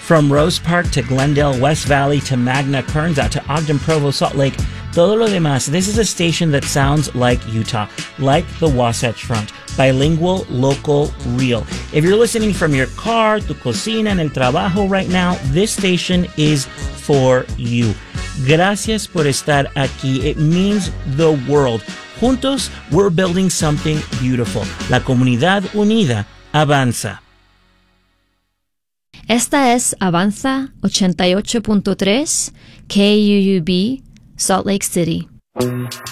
From Rose Park to Glendale, West Valley to Magna, Kearns out to Ogden, Provo, Salt Lake, todo lo demás, this is a station that sounds like Utah, like the Wasatch Front. Bilingual, local, real. If you're listening from your car, tu cocina, en el trabajo right now, this station is for you. Gracias por estar aquí. It means the world. Juntos, we're building something beautiful. La comunidad unida avanza. Esta es Avanza 88.3 KUUB, Salt Lake City.